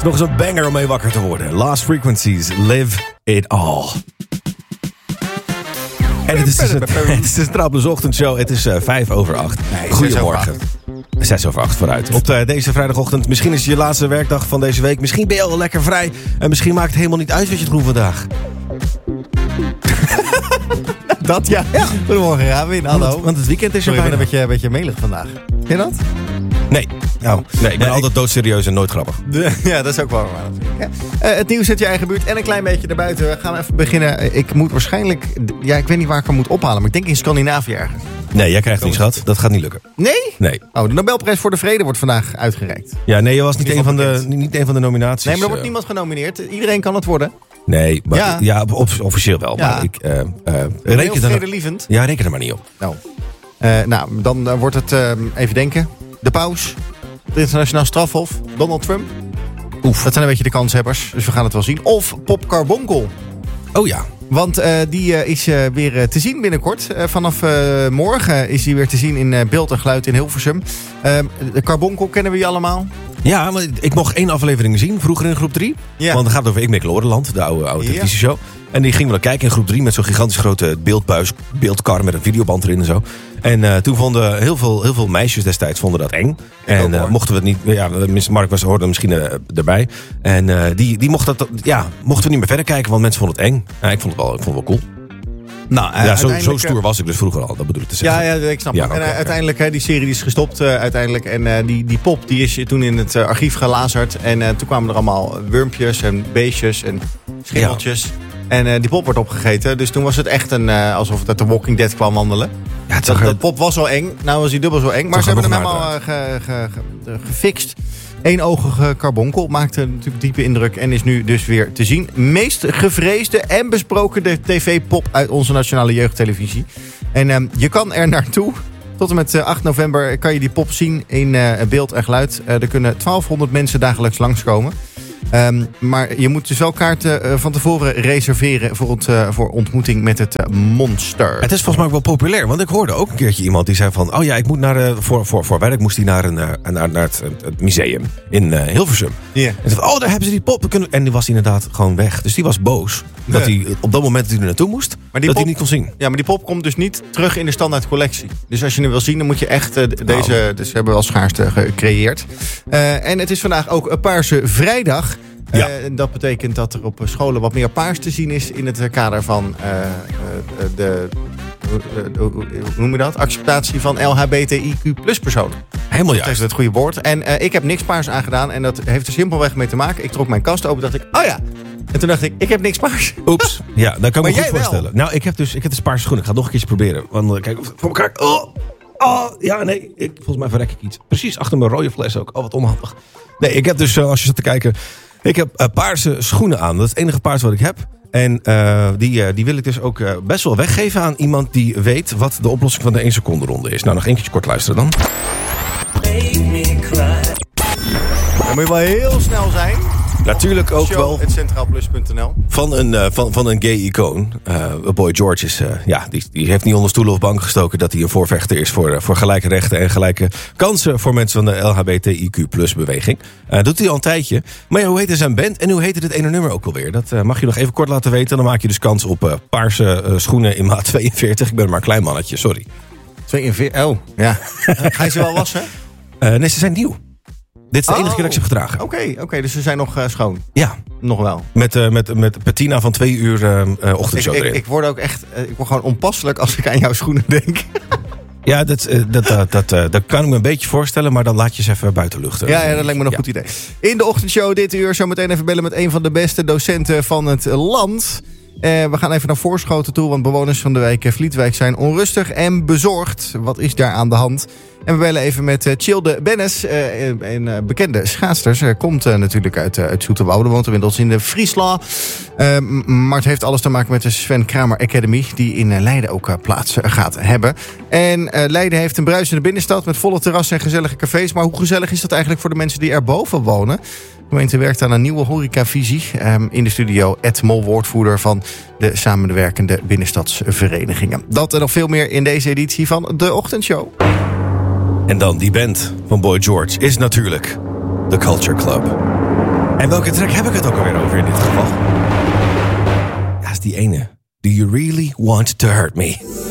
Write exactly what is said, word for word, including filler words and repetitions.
is nog eens een banger om mee wakker te worden. Last Frequencies, Live It All. En het is dus een, het is de Traplus ochtendshow. Het is uh, vijf over acht. Nee, goedemorgen. Zes over acht vooruit. Op uh, deze vrijdagochtend. Misschien is het je laatste werkdag van deze week. Misschien ben je al lekker vrij. En misschien maakt het helemaal niet uit wat je doet vandaag. Dat ja. ja. Goedemorgen, Rabin. Hallo. Want, want het weekend is er Sorry, bijna. Ik ben een beetje, een beetje melig vandaag. Ken je dat? Nee. Oh. Nee, ik ben nee, altijd ik... doodserieus en nooit grappig. De, ja, dat is ook wel waar. Ja. Uh, het nieuws uit je eigen buurt en een klein beetje erbuiten. We gaan even beginnen. Ik moet waarschijnlijk... Ja, ik weet niet waar ik hem moet ophalen. Maar ik denk in Scandinavië ergens. Nee, jij krijgt niet, schat. Dat gaat niet lukken. Nee? Nee. Oh, de Nobelprijs voor de Vrede wordt vandaag uitgereikt. Ja, nee, je was niet een van, de, niet een van de nominaties. Nee, maar er wordt niemand genomineerd. Iedereen kan het worden. Nee, maar, ja. ja op, officieel wel. Ja. Maar ik uh, uh, reken er vredelievend. Ja, reken er maar niet op. Nou, uh, nou dan uh, wordt het, uh, even denken, de paus, het internationaal strafhof, Donald Trump. Oef. Dat zijn een beetje de kanshebbers, dus we gaan het wel zien. Of Pop Carbonkel. Oh ja. Want uh, die uh, is uh, weer uh, te zien binnenkort. Uh, vanaf uh, morgen is die weer te zien in uh, beeld en geluid in Hilversum. Uh, de Carbonkel kennen we je allemaal. Ja, maar ik mocht één aflevering zien, vroeger in groep drie. Ja. Want het gaat over Ik Mik Lorenland, de oude, oude televisieshow. En die gingen we dan kijken in groep drie met zo'n gigantisch grote beeldbuis, beeldkar met een videoband erin en zo. En uh, toen vonden heel veel, heel veel meisjes destijds vonden dat eng. Ik en uh, mochten we het niet, ja, Mark was hoorde misschien uh, erbij. En uh, die, die mocht dat, ja, mochten we niet meer verder kijken, want mensen vonden het eng. Ja, ik vond het wel, ik vond het wel cool. Nou, uh, ja, zo, zo stoer was ik dus vroeger al, dat bedoel ik te zeggen. Ja, ja ik snap ja, het. En okay, uh, uiteindelijk, uh, die serie die is gestopt uh, uiteindelijk. En uh, die, die pop die is toen in het uh, archief gelazerd. En uh, toen kwamen er allemaal wurmpjes en beestjes en schimmeltjes. Ja. En uh, die pop wordt opgegeten. Dus toen was het echt een, uh, alsof het uit The Walking Dead kwam wandelen. Ja, het dat, dat pop was al eng. Nou was hij dubbel zo eng. Maar ze hebben hem helemaal uh, ge, ge, ge, gefixt. Eenoogige Carbonkel maakte natuurlijk diepe indruk en is nu dus weer te zien. Meest gevreesde en besproken de tv-pop uit onze nationale jeugdtelevisie. En um, je kan er naartoe. Tot en met uh, acht november kan je die pop zien in uh, beeld en geluid. Uh, er kunnen twaalfhonderd mensen dagelijks langskomen. Um, maar je moet dus wel kaarten uh, van tevoren reserveren voor, het, uh, voor ontmoeting met het uh, monster. Het is volgens mij ook wel populair, want ik hoorde ook een keertje iemand die zei van... oh ja, ik moet naar, uh, voor, voor, voor werk moest hij naar, een, uh, naar, naar het, het museum in uh, Hilversum. Yeah. En zei, oh, daar hebben ze die pop. En die was inderdaad gewoon weg. Dus die was boos ja. dat hij op dat moment dat hij er naartoe moest, maar die dat pop, hij niet kon zien. Ja, maar die pop komt dus niet terug in de standaard collectie. Dus als je hem wil zien, dan moet je echt uh, deze... Oh. Dus ze hebben wel schaarste gecreëerd. Uh, en het is vandaag ook een Paarse Vrijdag. Ja. Uh, dat betekent dat er op scholen wat meer paars te zien is in het kader van uh, uh, de, uh, uh, hoe noem je dat? Acceptatie van L H B T I Q plus personen. Helemaal juist. Dat is het goede woord. En uh, ik heb niks paars aangedaan en dat heeft er simpelweg mee te maken. Ik trok mijn kast open en dacht ik, oh ja. En toen dacht ik, ik heb niks paars. Oeps. Ja, dat kan ik me goed voorstellen. Wel. Nou, ik heb dus ik heb dus paarse schoenen. Ik ga het nog een keertje proberen. Want kijk, voor elkaar. Oh, oh, ja, nee. Ik, volgens mij verrek ik iets. Precies achter mijn rode fles ook. Oh, wat onhandig. Nee, ik heb dus, uh, als je zit te kijken... Ik heb uh, paarse schoenen aan. Dat is het enige paars wat ik heb. En uh, die, uh, die wil ik dus ook uh, best wel weggeven aan iemand die weet wat de oplossing van de één seconde ronde is. Nou, nog één keertje kort luisteren dan. Dan moet je wel heel snel zijn. Natuurlijk ook Show wel het centraalplus punt n l. van een, uh, van, van een gay-icoon. Uh, Boy George is, uh, ja, die, die heeft niet onder stoelen of banken gestoken dat hij een voorvechter is voor, uh, voor gelijke rechten en gelijke kansen voor mensen van de L H B T I Q plus beweging. Uh, doet hij al een tijdje. Maar ja, hoe heette zijn band en hoe heette dit ene nummer ook alweer? Dat uh, mag je nog even kort laten weten. Dan maak je dus kans op uh, paarse uh, schoenen in maat tweeënveertig. Ik ben maar een klein mannetje, sorry. tweeënveertig? Oh, ja. Ga je ze wel wassen? Uh, nee, ze zijn nieuw. Dit is de oh, enige keer dat ik ze heb gedragen. Oké, okay, okay, dus ze zijn nog uh, schoon? Ja. Nog wel? Met, uh, met, met patina van twee uur uh, uh, ochtendshow ik, erin. Ik, ik word ook echt uh, ik word gewoon onpasselijk als ik aan jouw schoenen denk. Ja, dat, uh, dat, uh, dat, uh, dat kan ik me een beetje voorstellen, maar dan laat je ze even buiten luchten. Ja, ja, dat lijkt me een ja. goed idee. In de ochtendshow dit uur zometeen even bellen met een van de beste docenten van het land. Uh, we gaan even naar Voorschoten toe, want bewoners van de wijk Vlietwijk zijn onrustig en bezorgd. Wat is daar aan de hand? En we bellen even met uh, Tjilde Bennis, uh, een uh, bekende schaatster. Uh, komt uh, natuurlijk uit, uh, uit Zoeterwoude, woont inmiddels in de Friesland. Uh, maar het heeft alles te maken met de Sven Kramer Academy, die in uh, Leiden ook uh, plaats uh, gaat hebben. En uh, Leiden heeft een bruisende binnenstad met volle terrassen en gezellige cafés. Maar hoe gezellig is dat eigenlijk voor de mensen die erboven wonen? De gemeente werkt aan een nieuwe horecavisie. Um, in de studio Ed Mol, woordvoerder van de samenwerkende binnenstadsverenigingen. Dat en nog veel meer in deze editie van de Ochtendshow. En dan die band van Boy George is natuurlijk The Culture Club. En welke track heb ik het ook alweer over in dit geval? Ja, is die ene. Do you really want to hurt me?